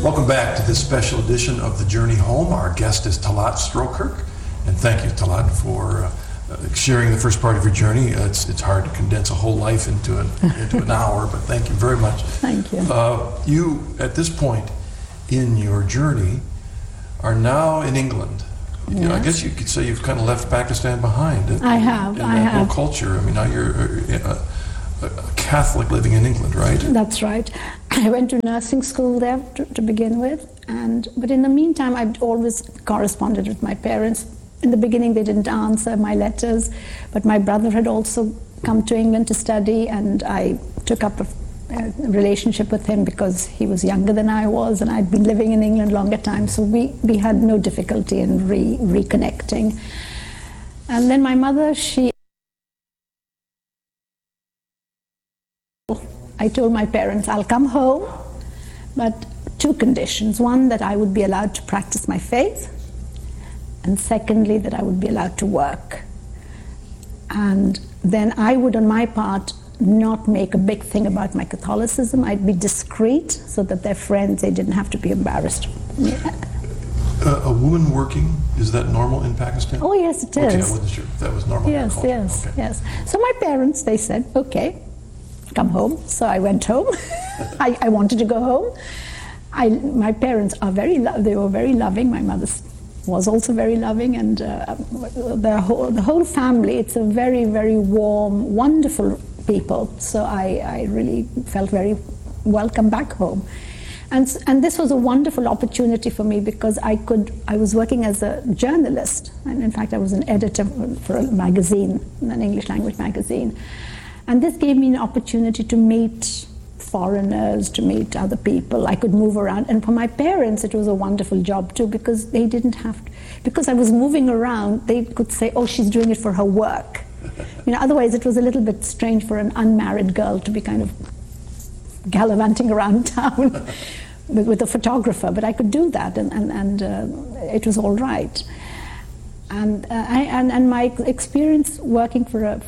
Welcome back to this special edition of The Journey Home. Our guest is Talat Strokirk, and thank you, Talat, for sharing the first part of your journey. It's hard to condense a whole life into an hour, but thank you very much. Thank you. You, at this point in your journey, are now in England. Yes. I guess you could say you've kind of left Pakistan behind. In that whole culture. I mean, now you're a Catholic living in England, right? That's right. I went to nursing school there to begin with, but in the meantime, I'd always corresponded with my parents. In the beginning, they didn't answer my letters, but my brother had also come to England to study, and I took up a relationship with him because he was younger than I was, and I'd been living in England longer time, so we had no difficulty in reconnecting. And then my mother, I told my parents, I'll come home, but two conditions. One, that I would be allowed to practice my faith, and secondly, that I would be allowed to work. And then I would, on my part, not make a big thing about my Catholicism. I'd be discreet so that their friends, they didn't have to be embarrassed. A woman working, is that normal in Pakistan? Oh, yes, it is. Okay, I wasn't sure if that was normal. Yes, yes, okay. Yes. So my parents, they said, okay, come home. So I went home. I wanted to go home. My parents are they were very loving. My mother was also very loving, and the whole family, it's a very, very warm, wonderful people. So I really felt very welcome back home. And this was a wonderful opportunity for me because I was working as a journalist, and in fact I was an editor for a magazine, an English language magazine. And this gave me an opportunity to meet foreigners, to meet other people. I could move around, and for my parents it was a wonderful job too, because they didn't have to, because I was moving around, they could say, oh, she's doing it for her work. Otherwise it was a little bit strange for an unmarried girl to be kind of gallivanting around town with a photographer, but I could do that, and it was all right. And my experience working I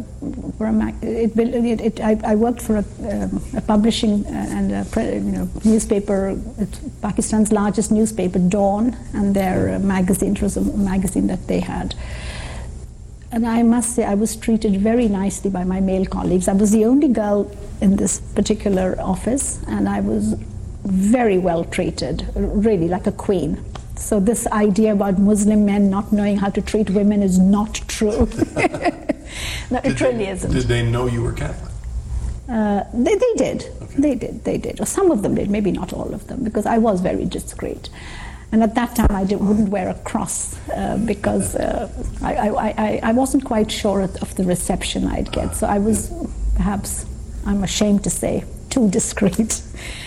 worked for a publishing and a newspaper, Pakistan's largest newspaper, Dawn, and their magazine. It was a magazine that they had. And I must say, I was treated very nicely by my male colleagues. I was the only girl in this particular office, and I was very well treated, really like a queen. So this idea about Muslim men not knowing how to treat women is not true. No, it really isn't. Did they know you were Catholic? They did. Okay. They did. Or some of them did, maybe not all of them, because I was very discreet. And at that time, I wouldn't wear a cross because I wasn't quite sure of the reception I'd get. So I was, perhaps, I'm ashamed to say, too discreet.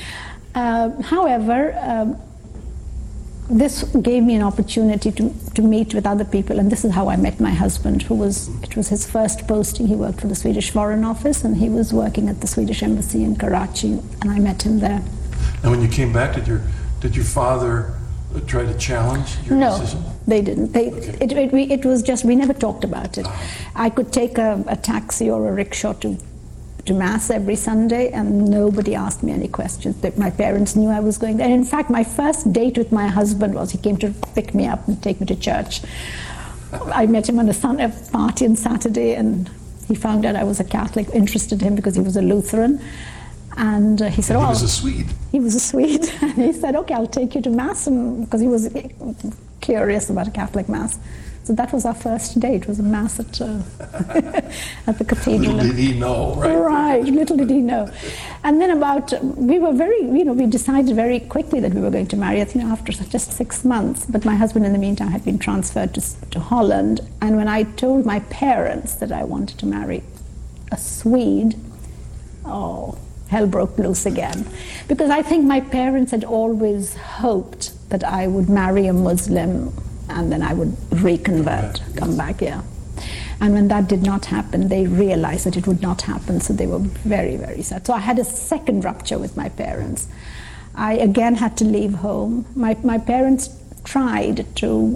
However, this gave me an opportunity to meet with other people, and this is how I met my husband, it was his first posting. He worked for the Swedish Foreign Office, and he was working at the Swedish Embassy in Karachi, and I met him there. And when you came back, did your father try to challenge your decision? No, they didn't. It was just, we never talked about it. I could take a taxi or a rickshaw to Mass every Sunday, and nobody asked me any questions. My parents knew I was going there. And in fact, my first date with my husband was he came to pick me up and take me to church. I met him on a party on Saturday, and he found out I was a Catholic, interested him because he was a Lutheran. And he said, he was a Swede. He was a Swede. And he said, okay, I'll take you to Mass, because he was curious about a Catholic Mass. So that was our first date. It was a Mass at the cathedral. Little did he know, right? Right, little did he know. And then we decided very quickly that we were going to marry, after just 6 months. But my husband, in the meantime, had been transferred to Holland. And when I told my parents that I wanted to marry a Swede, hell broke loose again. Because I think my parents had always hoped that I would marry a Muslim and then I would come back, yeah. And when that did not happen, they realized that it would not happen, so they were very, very sad. So I had a second rupture with my parents. I again had to leave home. My parents tried to,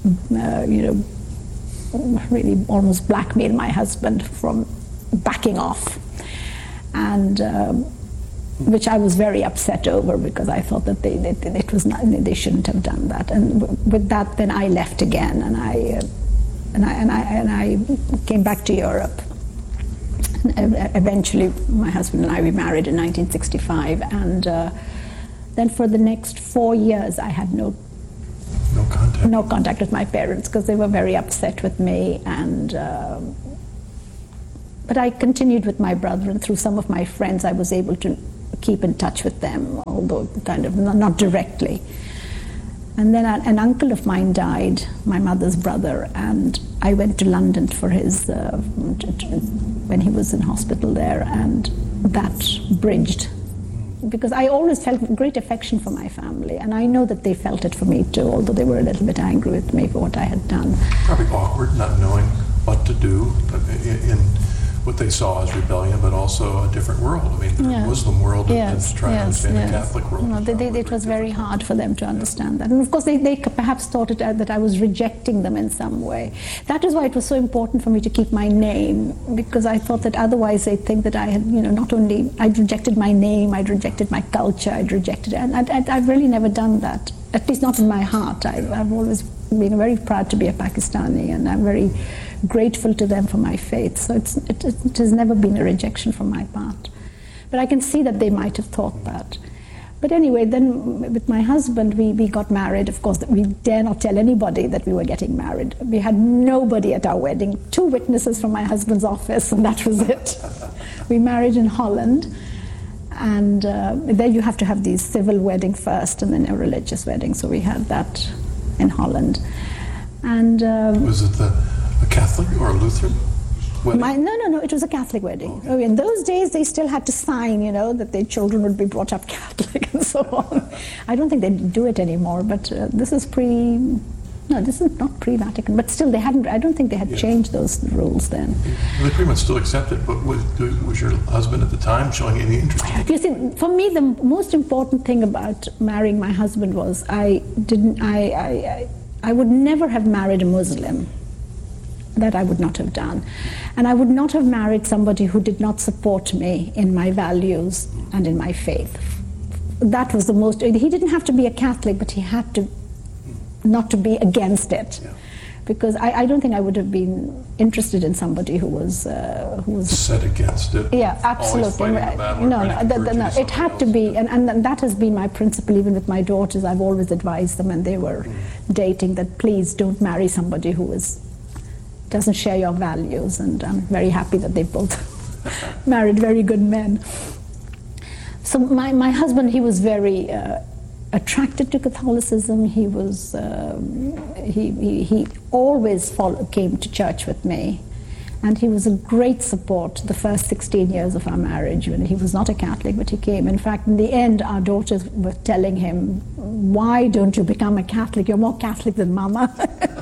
really almost blackmail my husband from backing off. And which I was very upset over because I thought that it was not, they shouldn't have done that. And with that, then I left again, and I came back to Europe. And eventually, my husband and I, we married in 1965, and then for the next 4 years, I had no contact with my parents because they were very upset with me, and but I continued with my brother, and through some of my friends I was able to keep in touch with them, although kind of not directly. And then an uncle of mine died, my mother's brother, and I went to London for his, when he was in hospital there, and that bridged. Because I always felt great affection for my family, and I know that they felt it for me too, although they were a little bit angry with me for what I had done. Probably awkward not knowing what to do in what they saw as rebellion, but also a different world. I mean, the Muslim world and trying to understand the Catholic world. No, it was very hard for them to understand that. And of course, they perhaps thought that I was rejecting them in some way. That is why it was so important for me to keep my name, because I thought that otherwise they'd think that I had, not only I'd rejected my name, I'd rejected my culture, I'd rejected it. And I've really never done that, at least not in my heart. I've always been very proud to be a Pakistani, and I'm very grateful to them for my faith. So it has never been a rejection from my part. But I can see that they might have thought that. But anyway, then with my husband, we got married. Of course, we dare not tell anybody that we were getting married. We had nobody at our wedding, 2 witnesses from my husband's office, and that was it. We married in Holland. And there you have to have these civil wedding first and then a religious wedding. So we had that in Holland. And was it a Catholic or a Lutheran wedding? No, it was a Catholic wedding. Okay. Oh, in those days, they still had to sign, that their children would be brought up Catholic and so on. I don't think they do it anymore, but this is this is not pre-Vatican, but still I don't think they had changed those rules then. Well, they pretty much still accept it, but was your husband at the time showing any interest? You see, for me, the most important thing about marrying my husband was I would never have married a Muslim. That I would not have done. And I would not have married somebody who did not support me in my values and in my faith. That was the most, he didn't have to be a Catholic, but he had to not to be against it. Yeah. Because I don't think I would have been interested in somebody who was set against it. Yeah, absolutely. No, it had to be, and that has been my principle even with my daughters. I've always advised them when they were dating that please don't marry somebody who doesn't share your values, and I'm very happy that they both married very good men. So my husband, he was very attracted to Catholicism. He was he always came to church with me, and he was a great support the first 16 years of our marriage. When he was not a Catholic, but he came. In fact, in the end, our daughters were telling him, "Why don't you become a Catholic? You're more Catholic than Mama."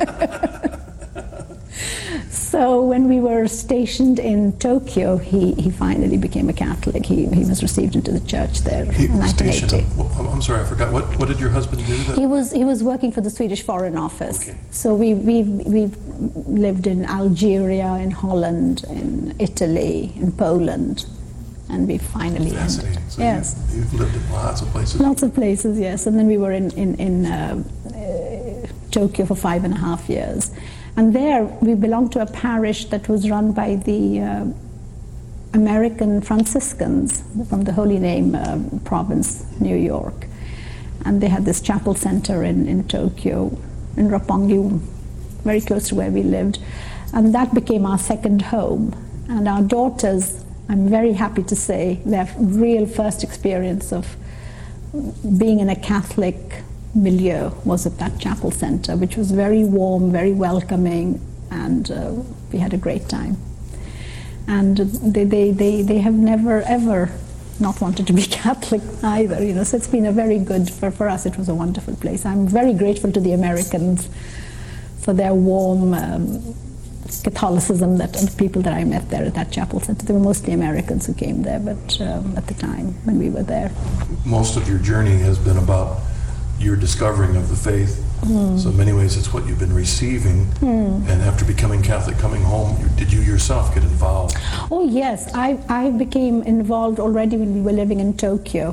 So when we were stationed in Tokyo, he finally became a Catholic. He was received into the church there in 1980. I'm sorry, I forgot. What did your husband do? He was working for the Swedish Foreign Office. Okay. So we've lived in Algeria, in Holland, in Italy, in Poland, and we finally Fascinating. So yes. You've lived in lots of places. Lots of places, yes. And then we were in Tokyo for 5.5 years. And there we belonged to a parish that was run by the American Franciscans from the Holy Name province, New York. And they had this chapel center in Tokyo, in Roppongi, very close to where we lived. And that became our second home. And our daughters, I'm very happy to say, their real first experience of being in a Catholic milieu was at that chapel center, which was very warm, very welcoming, and we had a great time. And they have never ever not wanted to be Catholic either, so it's been a very good, for us it was a wonderful place. I'm very grateful to the Americans for their warm Catholicism, and the people that I met there at that chapel center. They were mostly Americans who came there, but at the time when we were there. Most of your journey has been about your discovering of the faith So in many ways, it's what you've been receiving. And after becoming Catholic, coming home, did you yourself get involved? Oh yes, I became involved already when we were living in Tokyo.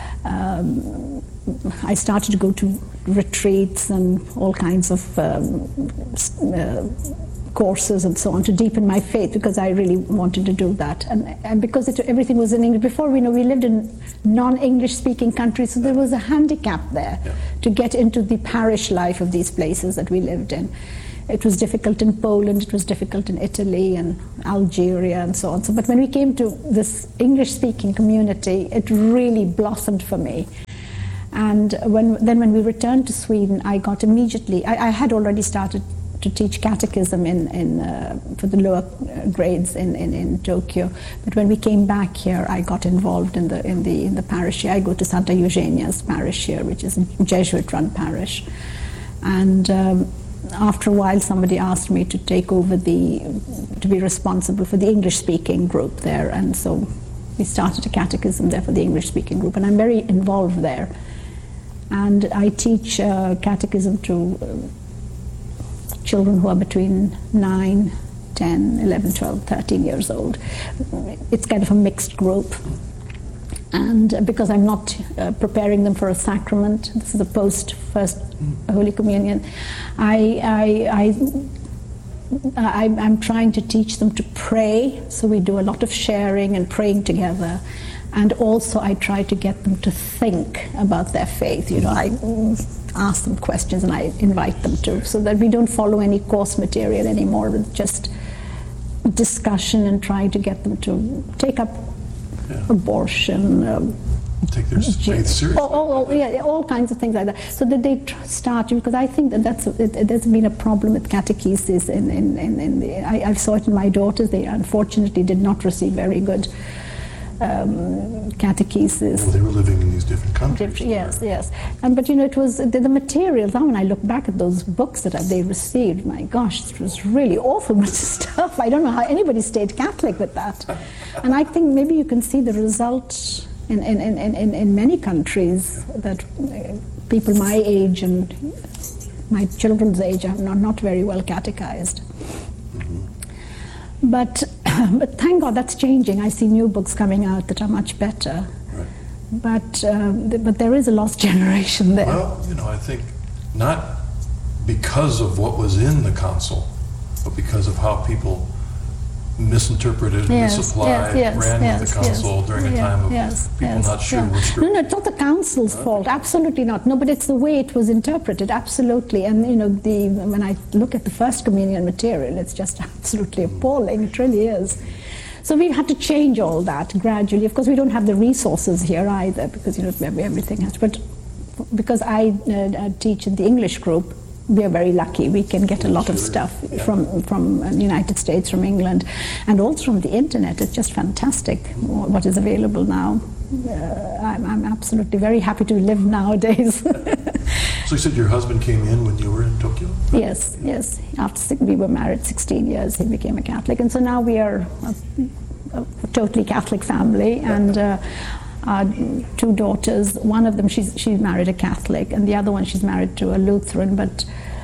I started to go to retreats and all kinds of courses and so on to deepen my faith, because I really wanted to do that, and because everything was in English. Before, we lived in non-English speaking countries, so there was a handicap there to get into the parish life of these places that we lived in. It was difficult in Poland, it was difficult in Italy and Algeria and so on. So, but when we came to this English speaking community, it really blossomed for me. And when we returned to Sweden, I got immediately, I had already started to teach catechism for the lower grades in Tokyo. But when we came back here, I got involved in the parish here. I go to Santa Eugenia's parish here, which is a Jesuit-run parish. And after a while, somebody asked me to take over to be responsible for the English-speaking group there. And so we started a catechism there for the English-speaking group, and I'm very involved there. And I teach catechism to children who are between 9, 10, 11, 12, 13 years old. It's kind of a mixed group. And because I'm not preparing them for a sacrament, this is a post-first Holy Communion, I'm trying to teach them to pray. So we do a lot of sharing and praying together. And also I try to get them to think about their faith. I ask them questions and I invite them to, so that we don't follow any course material anymore, but just discussion and trying to get them to take up abortion, take their faith seriously. All kinds of things like that, so that they start. Because I think that there's been a problem with catechesis. I saw it in my daughters. They unfortunately did not receive very good catechesis. Well, they were living in these different countries. Yes. But it was the materials. Now when I look back at those books that they received, my gosh, it was really awful stuff. I don't know how anybody stayed Catholic with that. And I think maybe you can see the result in many countries, that people my age and my children's age are not very well catechized. But thank God that's changing. I see new books coming out that are much better. Right. But there is a lost generation there. Well, I think not because of what was in the council, but because of how people misinterpreted, misapplied, ran with the council during a time of people not sure what scripture. No, it's not the council's fault. Absolutely not. No, but it's the way it was interpreted. Absolutely. And when I look at the First Communion material, it's just absolutely appalling. It really is. So we've had to change all that gradually. Of course, we don't have the resources here either, because everything has. But because I teach in the English group, we are very lucky. We can get a lot of stuff from the United States, from England, and also from the internet. It's just fantastic what is available now. I'm absolutely very happy to live nowadays. So you said your husband came in when you were in Tokyo? Yes. After we were married 16 years, he became a Catholic, and so now we are a totally Catholic family. And our 2 daughters, one of them she's married a Catholic, and the other one she's married to a Lutheran, but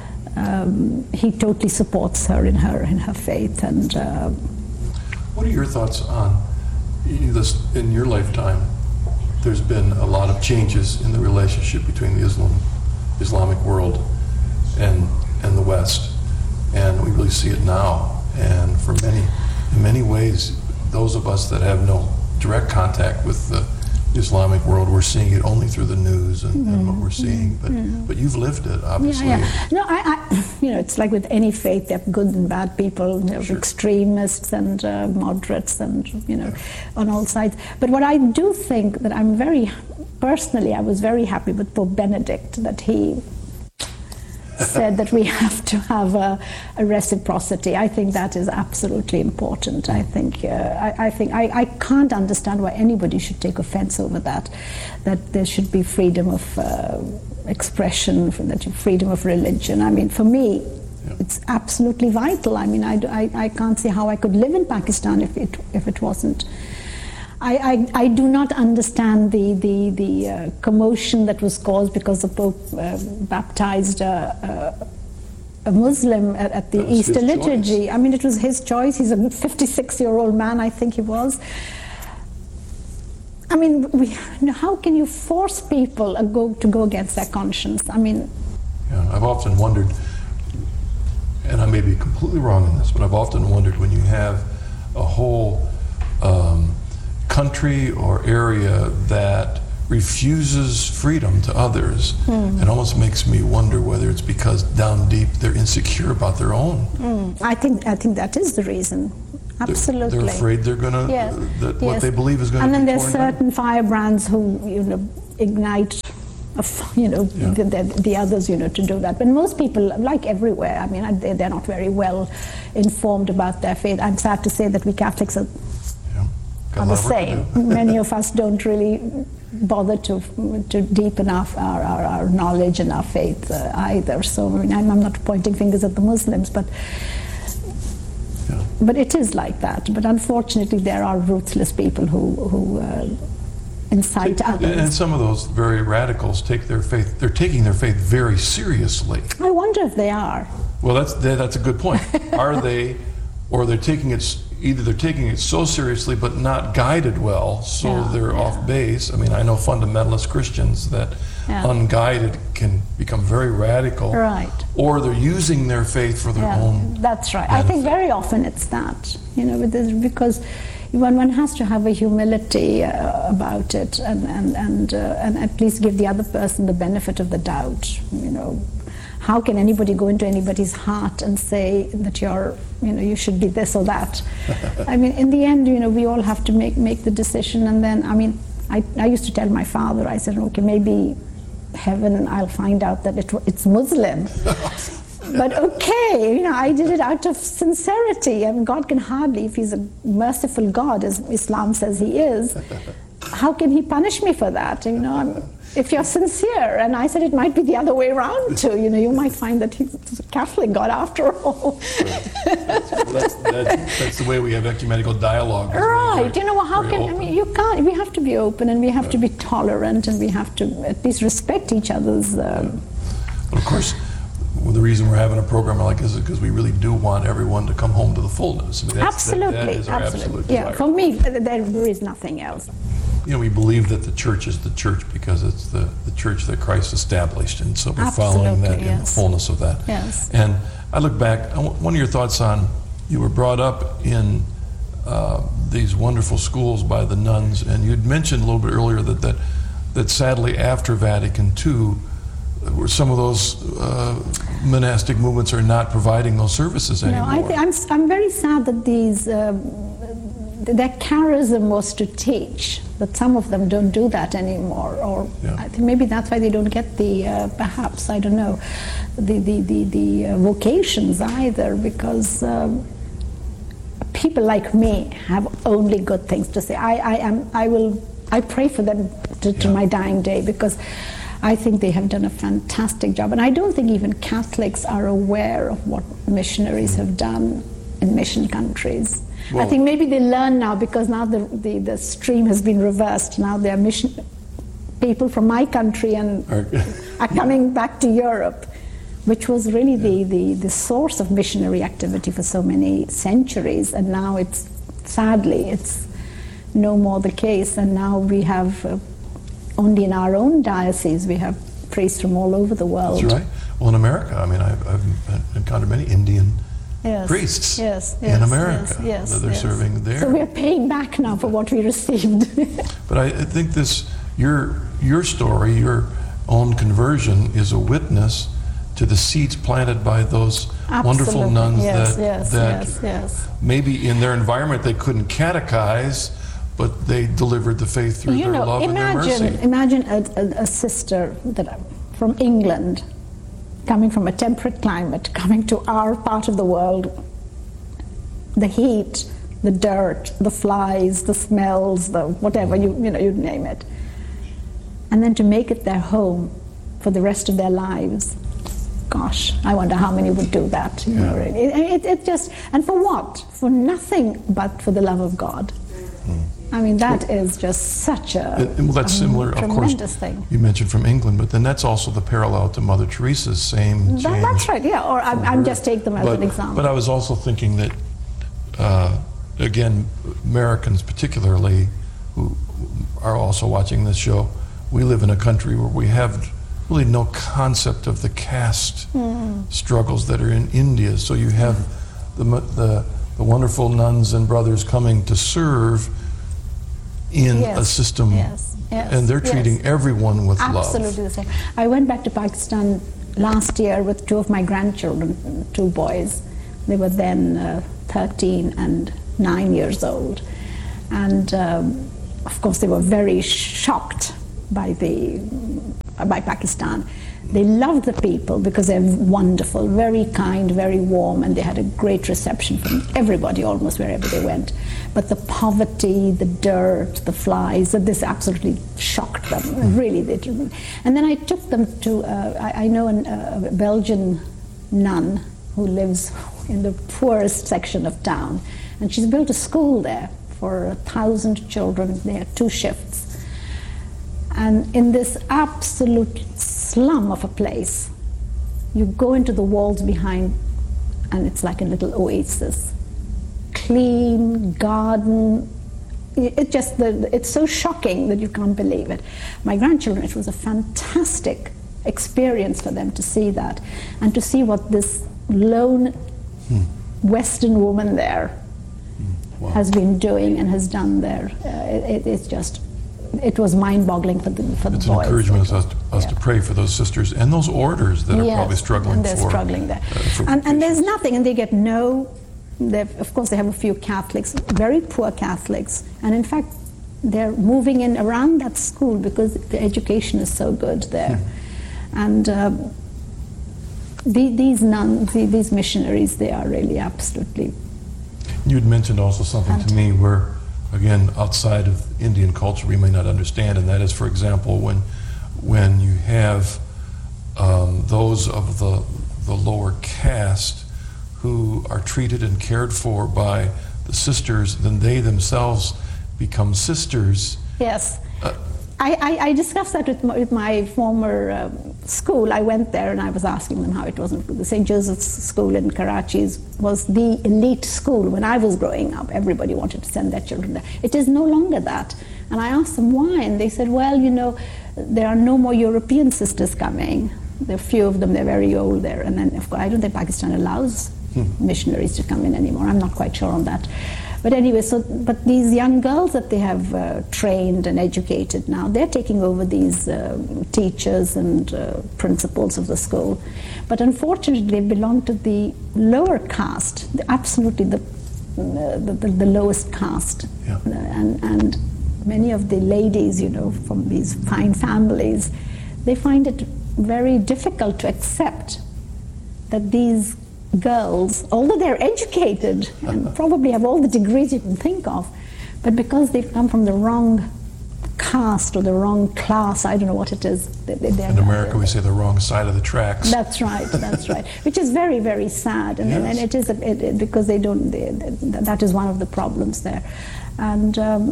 he totally supports her in her faith. And what are your thoughts on this? In your lifetime, there's been a lot of changes in the relationship between the Islamic world and the West, and we really see it now. And in many ways, those of us that have no direct contact with the Islamic world, we're seeing it only through the news and what we're seeing. But you've lived it, obviously. No, it's like with any faith, there are good and bad people. There's extremists and moderates, and on all sides. But what I do think that personally, I was very happy with Pope Benedict, that he said that we have to have a reciprocity. I think that is absolutely important. I think I can't understand why anybody should take offense over that there should be freedom of expression, freedom of religion. I mean, for me, it's absolutely vital. I mean, I can't see how I could live in Pakistan if it wasn't. I do not understand the commotion that was caused because the Pope baptized a Muslim at the That was Easter his liturgy. choice. I mean, it was his choice. He's a 56-year-old man, I think he was. I mean, how can you force people to go against their conscience? I mean, Yeah, I've often wondered, and I may be completely wrong in this, but I've often wondered when you have a whole country or area that refuses freedom to others, it almost makes me wonder whether it's because down deep they're insecure about their own. I think that is the reason. Absolutely. They're afraid they're going to, Yes, that yes. what they believe is going to And be then there's torn down. certain firebrands who, ignite, the others, to do that. But most people, like everywhere, I mean, they're not very well informed about their faith. I'm sad to say that we Catholics are Got a the lot of work to same. do. Many of us don't really bother to deepen our knowledge and our faith either. So I mean, I'm not pointing fingers at the Muslims, but it is like that. But unfortunately, there are ruthless people who incite others. And some of those very radicals they're taking their faith very seriously. I wonder if they are. Well, that's a good point. Are they, or they're taking it, either they're taking it so seriously but not guided well, so Yeah, they're yeah. off base. I mean, I know fundamentalist Christians that unguided can become very radical. Right. Or they're using their faith for their own. That's right. I think very often it's that, because one has to have a humility about it and at least give the other person the benefit of the doubt. How can anybody go into anybody's heart and say that you should be this or that? I mean, in the end, we all have to make the decision. And then, I mean, I used to tell my father, I said, okay, maybe heaven, I'll find out that it's Muslim. But okay, I did it out of sincerity, and God can hardly, if He's a merciful God, as Islam says He is, how can He punish me for that? If you're sincere. And I said it might be the other way around too. You might find that He's a Catholic God after all. That's the way we have ecumenical dialogue. Right. How Very can open. I mean? You can't. We have to be open, and we have to be tolerant, and we have to at least respect each other's. But of course, the reason we're having a program like this is because we really do want everyone to come home to the fullness. I mean, Absolutely. that is our Absolutely. absolute Yeah. desire. For me, there is nothing else. We believe that the church is the church because it's the church that Christ established, and so we're following that Absolutely, in the yes. fullness of that. Yes. And I look back, one of your thoughts on, you were brought up in these wonderful schools by the nuns, and you'd mentioned a little bit earlier that sadly after Vatican II, where some of those monastic movements are not providing those services anymore. No, I'm very sad that their charism was to teach, but some of them don't do that anymore. Or I think maybe that's why they don't get the, perhaps, I don't know, the vocations either, because people like me have only good things to say. I pray for them to my dying day, because I think they have done a fantastic job. And I don't think even Catholics are aware of what missionaries have done in mission countries. Well, I think maybe they learn now, because now the stream has been reversed. Now they're people from my country and are coming back to Europe, which was really the source of missionary activity for so many centuries. And now sadly, it's no more the case. And now we have, only in our own diocese, we have priests from all over the world. That's right. Well, in America, I mean, I've encountered many Indian priests in America that they're serving there. So we're paying back now for what we received. But I think your story, your own conversion, is a witness to the seeds planted by those wonderful nuns that maybe in their environment they couldn't catechize, but they delivered the faith through their love and their mercy. Imagine a sister from England, coming from a temperate climate, coming to our part of the world, the heat, the dirt, the flies, the smells, the whatever, you name it. And then to make it their home for the rest of their lives. Gosh, I wonder how many would do that. It just, and for what? For nothing but for the love of God. I mean, that is just such a Well, that's similar, of course. tremendous thing. You mentioned from England, but then that's also the parallel to Mother Teresa's same change. That's right, yeah. Or I'm just taking them as an example. But I was also thinking that, again, Americans particularly, who are also watching this show, we live in a country where we have really no concept of the caste struggles that are in India. So you have the wonderful nuns and brothers coming to serve in a system, and they're treating everyone with love. Absolutely the same. I went back to Pakistan last year with two of my grandchildren, two boys. They were then 13 and 9 years old. And of course they were very shocked by Pakistan. They loved the people because they're wonderful, very kind, very warm, and they had a great reception from everybody almost wherever they went. But the poverty, the dirt, the flies, this absolutely shocked them. Really, they did. And then I took them to, I know a Belgian nun who lives in the poorest section of town, and she's built a school there for 1,000 children. They had 2 shifts. And in this absolute slum of a place, you go into the walls behind, and it's like a little oasis. Clean garden. It's so shocking that you can't believe it. My grandchildren, it was a fantastic experience for them to see that, and to see what this lone Western woman there has been doing and has done there. It was mind-boggling for the boys. It's an encouragement to us to pray for those sisters and those orders that are probably struggling. And they're struggling there. And there's nothing, and they get of course they have a few Catholics, very poor Catholics, and in fact they're moving in around that school because the education is so good there. And these nuns, these missionaries, they are really absolutely... You had mentioned also something to me where, again, outside of Indian culture we may not understand, and that is, for example, when you have those of the lower caste who are treated and cared for by the sisters, then they themselves become sisters. Yes. I discussed that with my former school. I went there and I was asking them how it was. The St. Joseph's School in Karachi was the elite school when I was growing up. Everybody wanted to send their children there. It is no longer that. And I asked them why, and they said, well, you know, there are no more European sisters coming. There are few of them, they're very old there. And then, of course, I don't think Pakistan allows missionaries to come in anymore. I'm not quite sure on that. But anyway, but these young girls that they have trained and educated now, they're taking over these teachers and principals of the school. But unfortunately, they belong to the lower caste, absolutely the lowest caste. Yeah. And many of the ladies, you know, from these fine families, they find it very difficult to accept that these girls, although they're educated and probably have all the degrees you can think of, but because they've come from the wrong caste or the wrong class, I don't know what it is. In America, we say the wrong side of the tracks. That's right, that's right. Which is very, very sad, and it is because they don't. That is one of the problems there, and.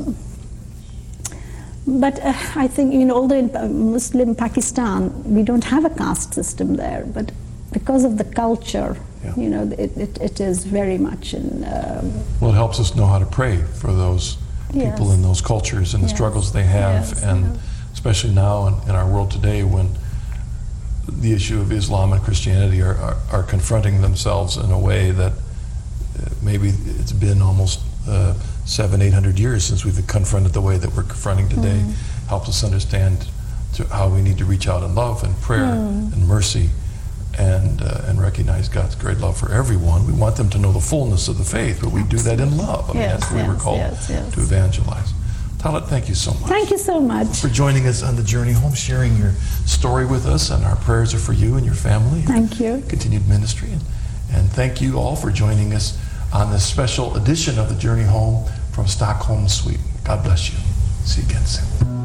But I think, you know, although in Muslim Pakistan we don't have a caste system there, but because of the culture, you know, it is very much in... well, it helps us know how to pray for those people in those cultures and the struggles they have, and especially now in our world today when the issue of Islam and Christianity are confronting themselves in a way that maybe it's been almost 700-800 years since we've confronted the way that we're confronting today. Helps us understand how we need to reach out in love and prayer and mercy, and recognize God's great love for everyone. We want them to know the fullness of the faith, but we do that in love. I mean, that's what we were called to evangelize. Talat, thank you so much. Thank you so much. For joining us on the journey home, sharing your story with us, and our prayers are for you and your family. Thank you. Continued ministry. And thank you all for joining us on this special edition of the Journey Home from Stockholm, Sweden. God bless you. See you again soon.